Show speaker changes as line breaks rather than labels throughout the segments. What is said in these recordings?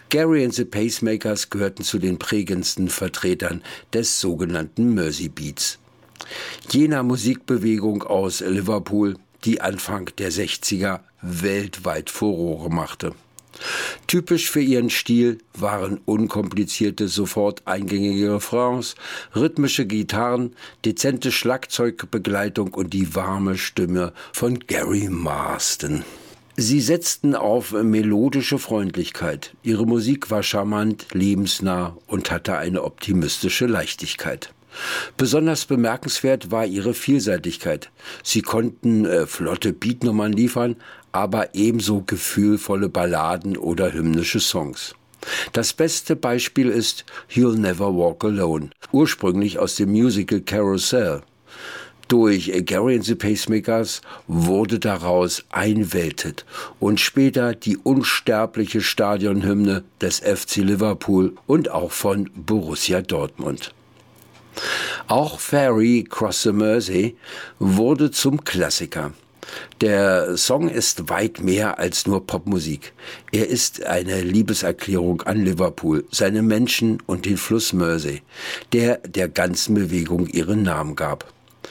Gerry and the Pacemakers gehörten zu den prägendsten Vertretern des sogenannten Mersey Beats. Jener Musikbewegung aus Liverpool, die Anfang der 60er weltweit Furore machte. Typisch für ihren Stil waren unkomplizierte, sofort eingängige Refrains, rhythmische Gitarren, dezente Schlagzeugbegleitung und die warme Stimme von Gary Marsden. Sie setzten auf melodische Freundlichkeit. Ihre Musik war charmant, lebensnah und hatte eine optimistische Leichtigkeit. Besonders bemerkenswert war ihre Vielseitigkeit. Sie konnten flotte Beatnummern liefern, aber ebenso gefühlvolle Balladen oder hymnische Songs. Das beste Beispiel ist You'll Never Walk Alone, ursprünglich aus dem Musical Carousel. Durch Gerry and the Pacemakers wurde daraus ein Welthit und später die unsterbliche Stadionhymne des FC Liverpool und auch von Borussia Dortmund. Auch Ferry Cross the Mersey wurde zum Klassiker. Der Song ist weit mehr als nur Popmusik. Er ist eine Liebeserklärung an Liverpool, seine Menschen und den Fluss Mersey, der der ganzen Bewegung ihren Namen gab.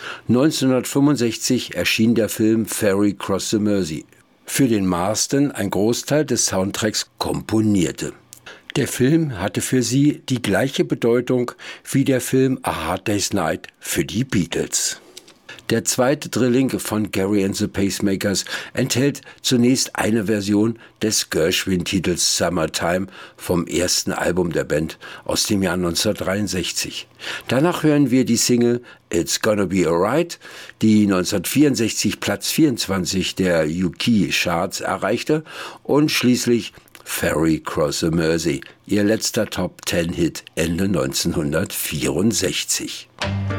1965 erschien der Film Ferry Cross the Mersey, für den Marsden ein Großteil des Soundtracks komponierte. Der Film hatte für sie die gleiche Bedeutung wie der Film A Hard Day's Night für die Beatles. Der zweite Drilling von Gerry and the Pacemakers enthält zunächst eine Version des Gershwin-Titels Summertime vom ersten Album der Band aus dem Jahr 1963. Danach hören wir die Single It's Gonna Be Alright, die 1964 Platz 24 der UK-Charts erreichte, und schließlich Ferry Cross the Mersey, ihr letzter Top-10-Hit Ende 1964.